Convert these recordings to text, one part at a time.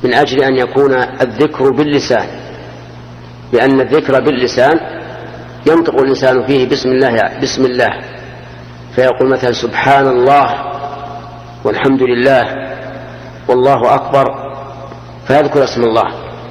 من أجل أن يكون الذكر باللسان، لأن الذكر باللسان ينطق الإنسان فيه بسم الله فيقول مثلا سبحان الله والحمد لله والله أكبر، فيذكر اسم الله.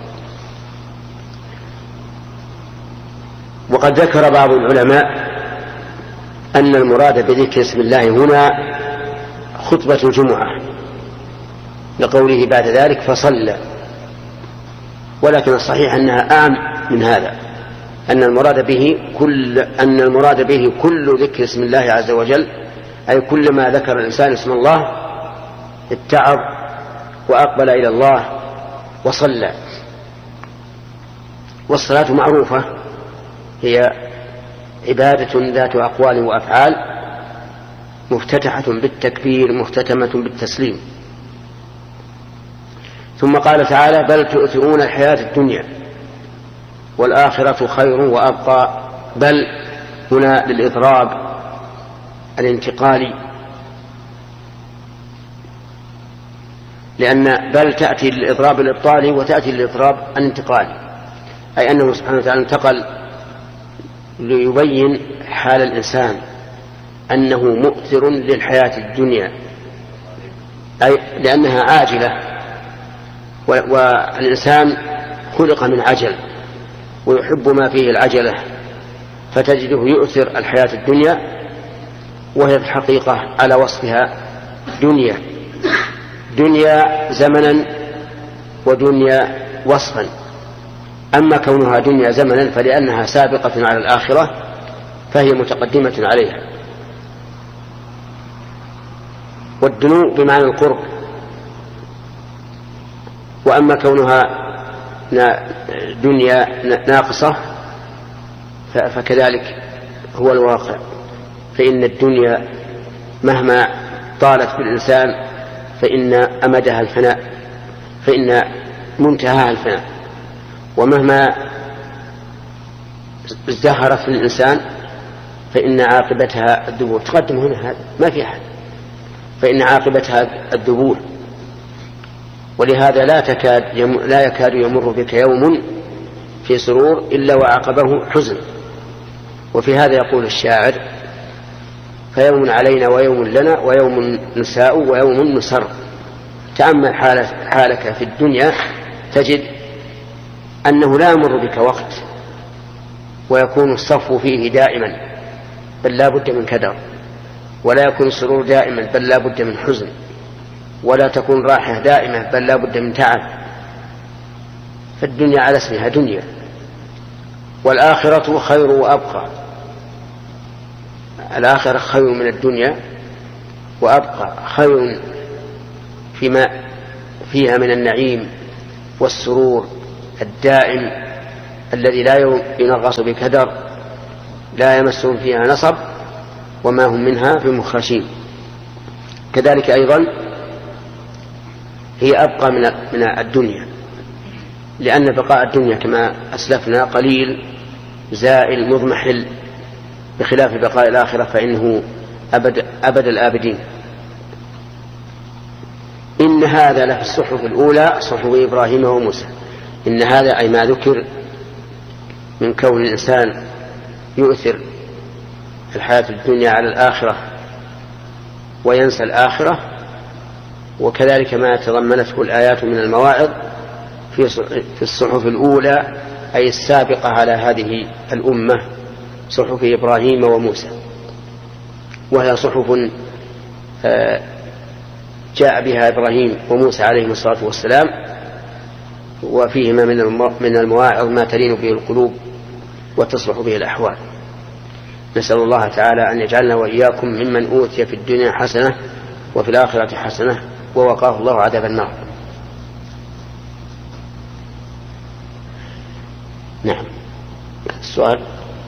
وقد ذكر بعض العلماء أن المراد بذكر اسم الله هنا خطبة الجمعة، لقوله بعد ذلك فصلى، ولكن الصحيح أنها أعم من هذا، أن المراد به كل ذكر اسم الله عز وجل، أي كل ما ذكر الإنسان اسم الله اتعظ وأقبل إلى الله وصلى. والصلاة معروفة هي عبادة ذات أقوال وأفعال مفتتحة بالتكبير مختتمة بالتسليم. ثم قال تعالى بل تؤثرون الحياة الدنيا والآخرة خير وأبقى. بل هنا للإضراب الانتقالي، لأن بل تأتي للإضراب الإبطالي وتأتي للإضراب الانتقالي، أي أنه سبحانه وتعالى انتقل ليبين حال الإنسان أنه مؤثر للحياة الدنيا، أي لأنها عاجلة، والإنسان خلق من عجل ويحب ما فيه العجلة، فتجده يؤثر الحياة الدنيا، وهي الحقيقة على وصفها دنيا زمنا ودنيا وصفا. أما كونها دنيا زمنا فلأنها سابقة على الآخرة فهي متقدمة عليها، والدنو بمعنى القرب. وأما كونها دنيا ناقصة فكذلك هو الواقع، فإن الدنيا مهما طالت بالإنسان فإن أمدها الفناء، فإن منتهاها الفناء، ومهما ازدهرت في الإنسان فإن عاقبتها الدبور. تقدم هنا هذا ما في أحد، فإن عاقبتها الدبور. ولهذا لا يكاد يمر بك يوم في سرور إلا وعقبه حزن. وفي هذا يقول الشاعر فيوم علينا ويوم لنا ويوم نساء ويوم نسر. تأمل حالك في الدنيا تجد أنه لا يمر بك وقت ويكون الصفو فيه دائما بل لا بد من كدر، ولا يكون السرور دائما بل لا بد من حزن، ولا تكون راحة دائمة بل لا بد من تعب. فالدنيا على اسمها دنيا. والآخرة خير وأبقى، الآخرة خير من الدنيا وأبقى، خير فيما فيها من النعيم والسرور الدائم الذي لا ينغص بكدر، لا يمسهم فيها نصب وما هم منها بمخرجين. كذلك أيضا هي أبقى من الدنيا، لأن بقاء الدنيا كما أسلفنا قليل زائل مضمحل، بخلاف بقاء الآخرة فإنه أبد الآبدين. إن هذا لفي الصحف الأولى صحف إبراهيم وموسى. إن هذا أي ما ذكر من كون الإنسان يؤثر الحياة الدنيا على الآخرة وينسى الآخرة، وكذلك ما تضمنته الآيات من المواعظ في الصحف الأولى أي السابقة على هذه الأمة، صحف إبراهيم وموسى، وهي صحف جاء بها إبراهيم وموسى عليهم الصلاة والسلام، وفيهما من المواعظ ما تلين به القلوب وتصلح به الأحوال. نسأل الله تعالى أن يجعلنا وإياكم ممن أوتي في الدنيا حسنة وفي الآخرة حسنة ووقاه الله عذاب النار. نعم، السؤال.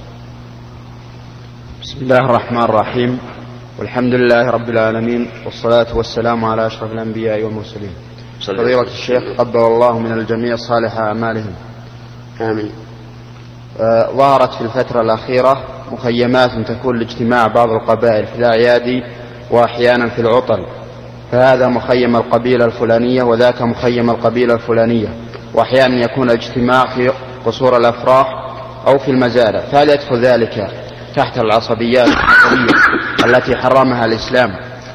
بسم الله الرحمن الرحيم، والحمد لله رب العالمين، والصلاة والسلام على أشرف الأنبياء والمرسلين. فضيلة الشيخ قبل الله من الجميع صالح أعمالهم. آمين. ظهرت في الفترة الأخيرة مخيمات تكون لاجتماع بعض القبائل في الأعياد وأحيانا في العطل، فهذا مخيم القبيلة الفلانية وذاك مخيم القبيلة الفلانية، وأحيانا يكون اجتماع في قصور الأفراح أو في المزارع، فهل يدخل ذلك تحت العصبيات التي حرمها الإسلام،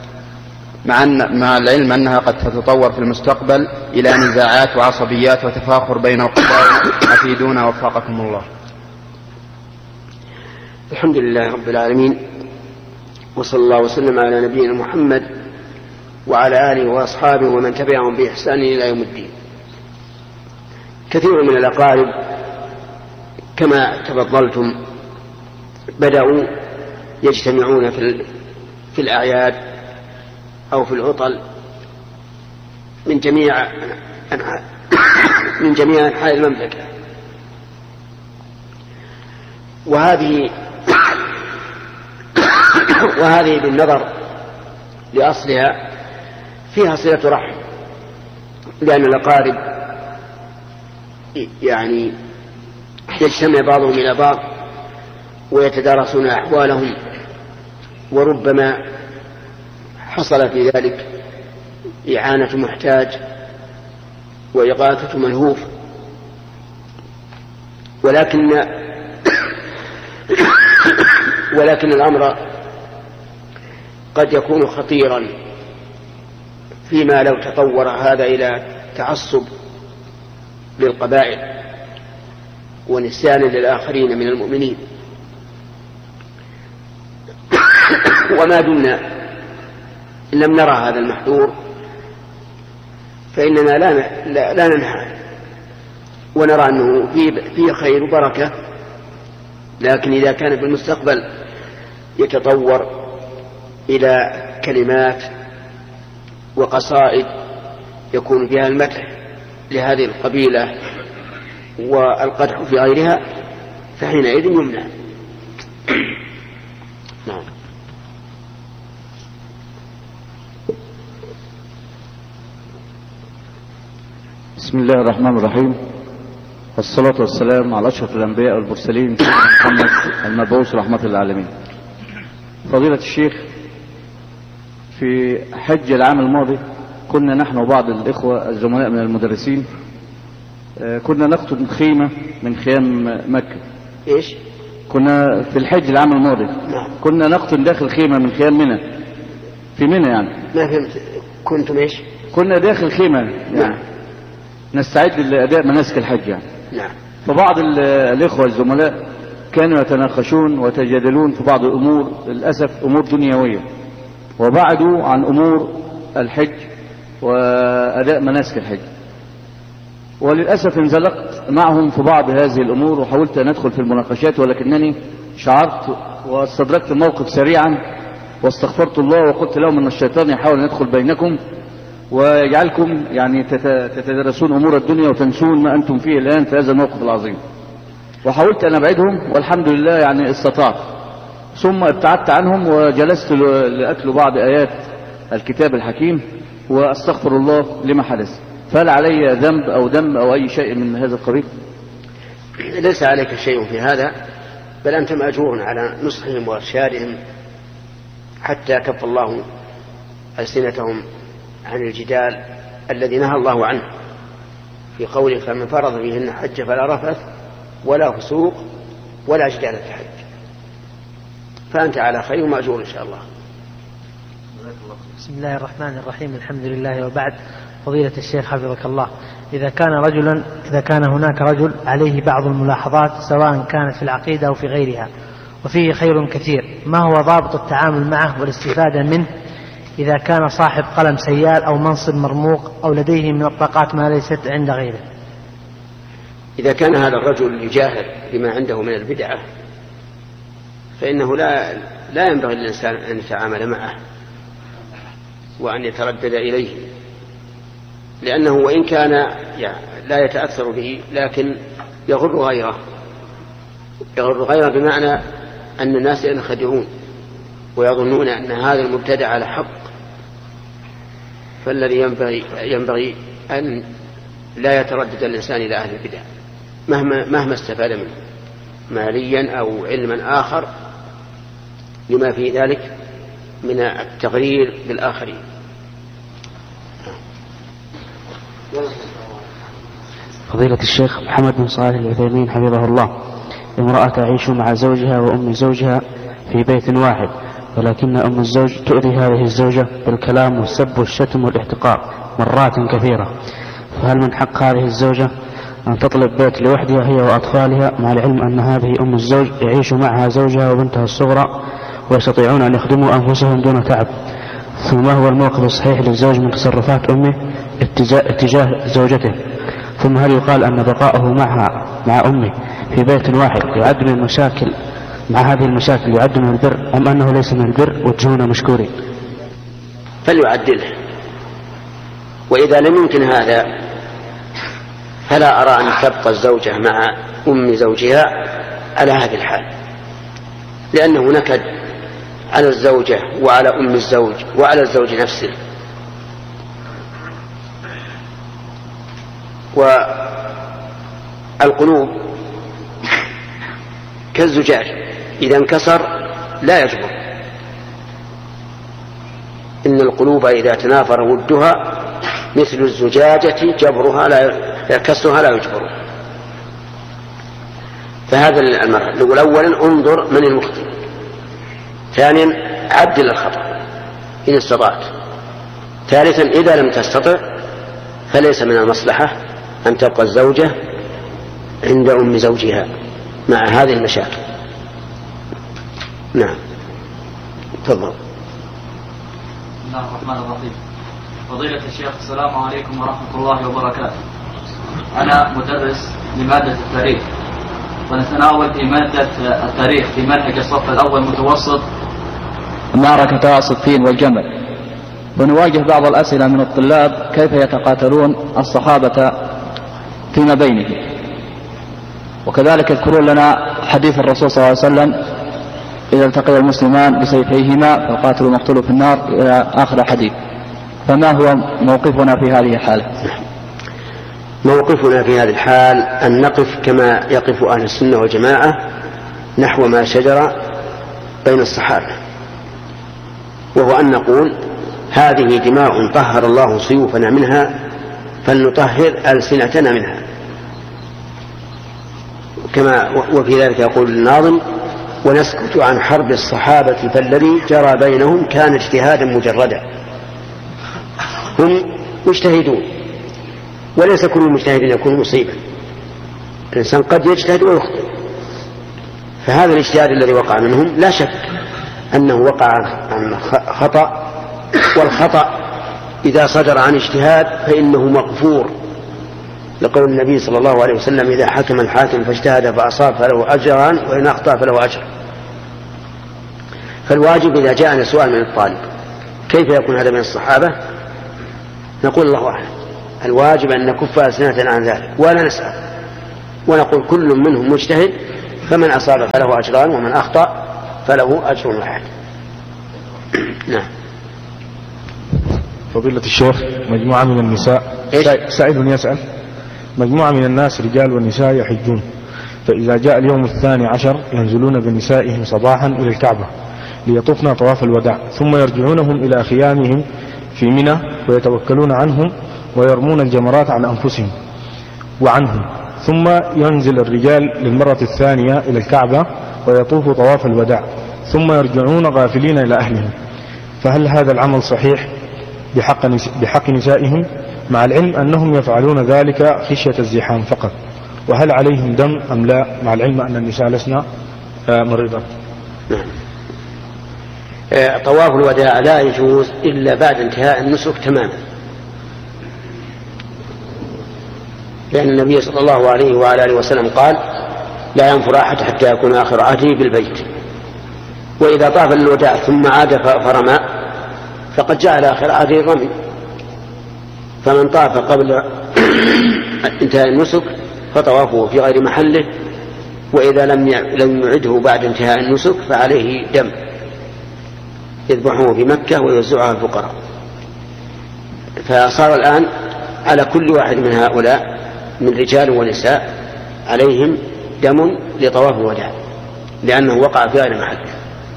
مع العلم أنها قد تتطور في المستقبل إلى نزاعات وعصبيات وتفاخر بين القبائل؟ أفيدونا وفقكم الله. الحمد لله رب العالمين، وصلى الله وسلم على نبينا محمد وعلى آله وأصحابه ومن تبعهم بإحسان إلى يوم الدين. كثير من الأقارب كما تفضلتم بدأوا يجتمعون في الأعياد أو في العطل من جميع أنحاء المملكة، وهذه بالنظر لأصلها فيها صلة رحم، لأن الأقارب يعني يجتمع بعضهم إلى بعض ويتدارسون أحوالهم، وربما حصل في ذلك إعانة محتاج وإغاثة ملهوف، ولكن الأمر قد يكون خطيرا فيما لو تطور هذا إلى تعصب للقبائل ونسيان للآخرين من المؤمنين. وما دمنا إن لم نرى هذا المحذور فإننا لا ننهى ونرى أنه فيه خير وبركة، لكن إذا كان في المستقبل يتطور إلى كلمات وقصائد يكون فيها المدح لهذه القبيلة والقدح في غيرها فحينئذ يمنع. نعم. بسم الله الرحمن الرحيم، والصلاة والسلام على أشرف الأنبياء والمرسلين محمد المبعوث رحمة للعالمين. فضيلة الشيخ، في حج العام الماضي كنا نحن وبعض الإخوة الزملاء من المدرسين كنا نقطن خيمة من خيام مكة. إيش؟ كنا في الحج العام الماضي كنا نقطن داخل خيمة من خيام منى، في منى يعني. ما فهمت. كنتم إيش؟ كنا داخل خيمة يعني نستعد لأداء مناسك الحج يعني. نعم. فبعض الإخوة الزملاء كانوا يتناقشون ويتجادلون في بعض الأمور، للأسف أمور دنيوية، وبعدوا عن أمور الحج وأداء مناسك الحج. وللأسف انزلقت معهم في بعض هذه الأمور وحاولت أن أدخل في المناقشات، ولكنني شعرت واستدركت الموقف سريعا واستغفرت الله وقلت لهم أن الشيطان يحاول أن يدخل بينكم ويجعلكم يعني تتدرسون أمور الدنيا وتنسون ما أنتم فيه الآن في هذا الموقف العظيم. وحاولت أن أبعدهم والحمد لله يعني استطعت، ثم ابتعدت عنهم وجلست لأتلو بعض آيات الكتاب الحكيم وأستغفر الله لما حدث. فهل علي ذنب أو دم أو أي شيء من هذا القبيل؟ ليس عليك شيء في هذا، بل أنت مأجور على نصحهم وإرشادهم حتى كف الله ألسنتهم عن الجدال الذي نهى الله عنه في قوله: فمن فرض فيهن حج فلا رفث ولا فسوق ولا جدال في الحج. فأنت على خير ومأجور إن شاء الله. بسم الله الرحمن الرحيم، الحمد لله وبعد. فضيلة الشيخ حفظك الله، إذا كان هناك رجل عليه بعض الملاحظات سواء كانت في العقيدة أو في غيرها وفيه خير كثير، ما هو ضابط التعامل معه والاستفادة منه إذا كان صاحب قلم سيال أو منصب مرموق أو لديه من الطاقات ما ليست عند غيره؟ إذا كان هذا الرجل يجاهر بما عنده من البدعة فإنه لا ينبغي للإنسان أن يتعامل معه وأن يتردد إليه، لأنه وإن كان لا يتأثر به لكن يغر غيره بمعنى أن الناس ينخدعون ويظنون أن هذا المبتدع على حق. فالذي ينبغي أن لا يتردد الإنسان إلى أهل البدع مهما استفاد منه ماليا أو علما آخر لما في ذلك من التغرير بالآخرين. فضيلة الشيخ محمد بن صالح العثيمين حفظه الله: امرأة تعيش مع زوجها وأم زوجها في بيت واحد، ولكن أم الزوج تؤذي هذه الزوجة بالكلام والسب والشتم والاحتقار مرات كثيرة، فهل من حق هذه الزوجة أن تطلب بيت لوحدها هي وأطفالها، مع العلم أن هذه أم الزوج يعيش معها زوجها وبنتها الصغرى ويستطيعون أن يخدموا أنفسهم دون تعب؟ ثم ما هو الموقف الصحيح للزوج من تصرفات أمه اتجاه زوجته؟ ثم هل يقال أن بقاؤه مع أمه في بيت واحد يعد من المشاكل، مع هذه المشاكل يعد من البر، أم أنه ليس من البر وجهونا مشكورين؟ فليعدله، وإذا لم يمكن هذا فلا أرى أن تبقى الزوجة مع أم زوجها على هذه الحال، لأنه نكد على الزوجة وعلى أم الزوج وعلى الزوج نفسه. والقلوب كالزجاج إذا انكسر لا يجبر، إن القلوب إذا تنافر ودها مثل الزجاجة جبرها كسرها لا يجبر. فهذا المرحلة أولا انظر من المخطئ، ثانيا عدل الخطأ إن استطعت، ثالثا إذا لم تستطع فليس من المصلحة أن تبقى الزوجة عند أم زوجها مع هذه المشاكل. نعم، تفضل. بسم الله الرحمن الرحيم. فضيلة الشيخ، السلام عليكم ورحمة الله وبركاته. أنا مدرس لمادة التاريخ، ونتناول في مادة التاريخ في منهج الصف الأول متوسط معركة صفين والجمل، ونواجه بعض الأسئلة من الطلاب كيف يتقاتلون الصحابة فيما بينهم، وكذلك يذكرون لنا حديث الرسول صلى الله عليه وسلم: إذا التقي المسلمان بسيفيهما فالقاتل مقتول في النار، إلى آخر الحديث. فما هو موقفنا في هذه الحالة؟ موقفنا في هذه الحال أن نقف كما يقف أهل السنة والجماعة نحو ما شجر بين الصحابة، وهو أن نقول: هذه دماء طهر الله سيوفنا منها فلنطهر ألسنتنا منها، كما وفي ذلك يقول الناظم: ونسكت عن حرب الصحابة فالذي جرى بينهم كان اجتهادا مجردا. هم مجتهدون، وليس كل مجتهد يكون مصيبا، الإنسان قد يجتهد ويخطئ، فهذا الاجتهاد الذي وقع منهم لا شك أنه وقع عن خطأ، والخطأ إذا صدر عن اجتهاد فإنه مغفور، لقول النبي صلى الله عليه وسلم: إذا حكم الحاكم فاجتهد فأصاب فله أجران وإن أخطأ فله أجر. فالواجب إذا جاءنا سؤال من الطالب كيف يكون هذا من الصحابة، نقول: الله أعلم. الواجب أن نكف ألسنتنا عن ذلك ولا نسأل، ونقول: كل منهم مجتهد، فمن أصاب فله أجران ومن أخطأ فله أجر واحد. نعم. فضيلة الشيخ، مجموعة من النساء سائل يسأل: مجموعة من الناس رجال ونساء يحجون، فإذا جاء اليوم 12 ينزلون بنسائهم صباحا إلى الكعبة ليطوفن طواف الوداع، ثم يرجعونهم إلى خيامهم في منى ويتوكلون عنهم ويرمون الجمرات عن أنفسهم وعنهم، ثم ينزل الرجال للمرة الثانية إلى الكعبة ويطوفوا طواف الوداع، ثم يرجعون غافلين إلى أهلهم، فهل هذا العمل صحيح بحق نسائهم، مع العلم أنهم يفعلون ذلك خشية الزحام فقط؟ وهل عليهم دم أم لا، مع العلم أن النساء لسنا مريضات؟ طواف الوداع لا يجوز إلا بعد انتهاء النسك تماما، لأن النبي صلى الله عليه وعلى آله وسلم قال: لا ينفر أحد حتى يكون آخر عهده بالبيت. وإذا طاف الوداع ثم عاد فرمى فقد جعل آخر عهده الرمي. فمن طاف قبل انتهاء النسك فطوافه في غير محله، وإذا لم يعده بعد انتهاء النسك فعليه دم يذبحه في مكة ويوزعها الفقراء. فصار الآن على كل واحد من هؤلاء من رجال ونساء عليهم دم لطواف الوداع، لأنه وقع في غير محله.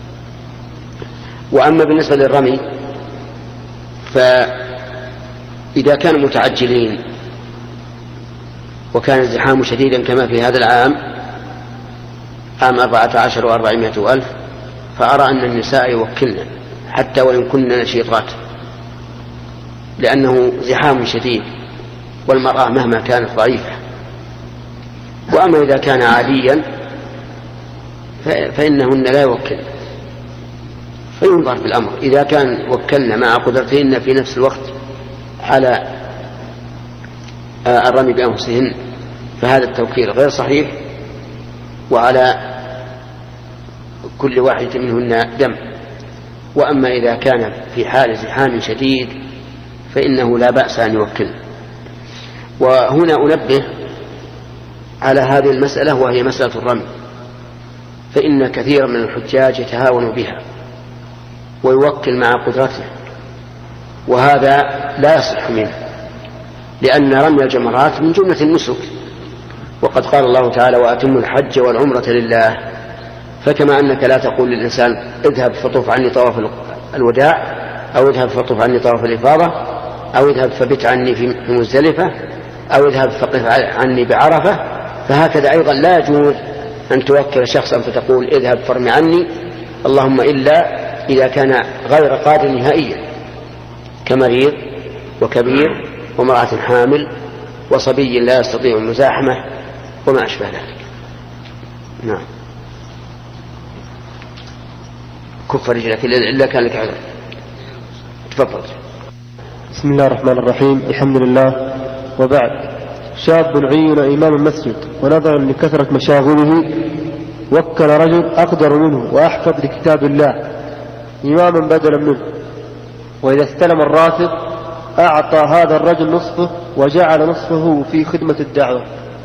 وأما بالنسبة للرمي، فإذا كانوا متعجلين وكان الزحام شديدا كما في هذا العام، عام 14 و400 ألف، فأرى أن النساء يوكلن حتى وإن كن نشيطات، لأنه زحام شديد، والمرأة مهما كانت ضعيفة. وأما إذا كان عاديا فإنهن لا يوكلن، فينظر في الأمر. إذا كان وكلن مع قدرتهن في نفس الوقت على الرمي بأنفسهن فهذا التوكيل غير صحيح، وعلى كل واحدة منهن دم. وأما إذا كان في حال زحام شديد فإنه لا بأس أن يوكل. وهنا أنبه على هذه المسألة، وهي مسألة الرمي، فإن كثيرا من الحجاج يتهاون بها ويوكل مع قدرته، وهذا لا يصح منه، لأن رمي الجمرات من جملة النسك، وقد قال الله تعالى: وأتموا الحج والعمرة لله. فكما أنك لا تقول للإنسان اذهب فطوف عني طواف الوداع، أو اذهب فطوف عني طواف الإفاضة، أو اذهب فبت عني في مزدلفة، أو اذهب فقف عني بعرفة، فهكذا أيضا لا يجوز أن توكل شخصا فتقول اذهب فارمي عني، اللهم إلا إذا كان غير قادر نهائيا، كمريض وكبير وامرأة حامل وصبي لا يستطيع المزاحمة وما أشبه ذلك. نعم. كف رجلك إلا كان لك عذر. تفضل. بسم الله الرحمن الرحيم. الحمد لله، وبعد. شاب عين إمام المسجد، ونظرا لكثرة مشاغله وكل رجل أقدر منه وأحفظ لكتاب الله إماما بدلا منه، وإذا استلم الراتب أعطى هذا الرجل نصفه وجعل نصفه في خدمة الدعوة.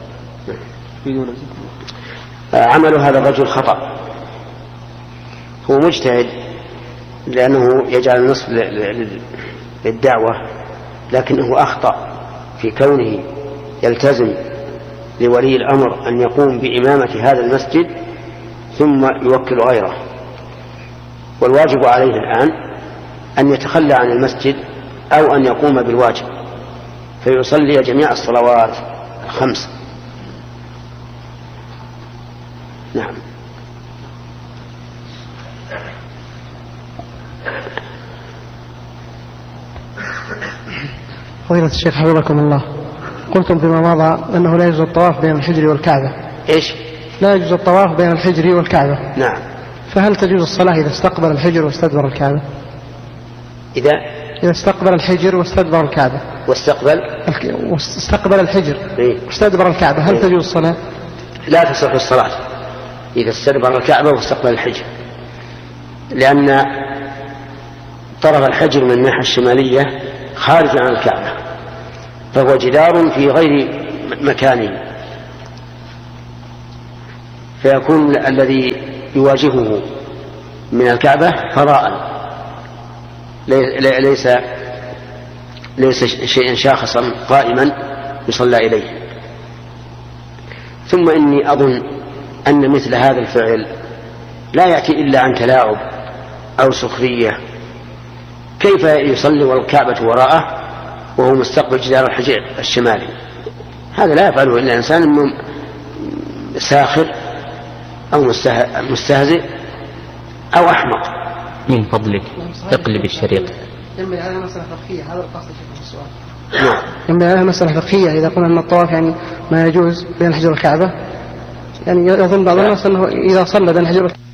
عمل هذا الرجل خطأ، هو مجتهد لأنه يجعل النصف للدعوة، لكنه أخطأ في كونه يلتزم لولي الأمر أن يقوم بإمامة هذا المسجد ثم يوكل غيره. والواجب عليه الآن أن يتخلى عن المسجد أو أن يقوم بالواجب فيصلي جميع الصلوات الخمس. نعم. فضيلة الشيخ حفظكم الله، قلتم فيما مضى أنه لا يجوز الطواف بين الحجر والكعبة. إيش؟ لا يجوز الطواف بين الحجر والكعبة. نعم. فهل تجوز الصلاة إذا استقبل الحجر واستدبر الكعبة؟ إذا استقبل الحجر واستدبر الكعبة. واستقبل الحجر واستدبر الكعبة، هل تجوز الصلاة؟ لا تصح الصلاة إذا استدبر الكعبة واستقبل الحجر، لأن طرف الحجر من الناحية الشمالية خارج عن الكعبة، فهو جدار في غير مكانه، فيكون الذي يواجهه من الكعبة فضاء، ليس شيئا شاخصا قائما يصلى إليه. ثم إني أظن أن مثل هذا الفعل لا يأتي إلا عن تلاعب أو سخرية. كيف يصلي والكعبة وراءه وهو مستقبل جدار الحجر الشمالي؟ هذا لا يفعله إلا إنسان ساخر أو مستهزئ أو أحمق. من فضلك اقلب الشريط. ينبغي على مسألة فقهية، هذا القصد في السؤال. نعم. ينبغي على مسألة فقهية، إذا قلنا أن الطواف يعني ما يجوز بين الحجر والكعبة، يعني يظن بعض الناس أنه إذا صلى بين الحجر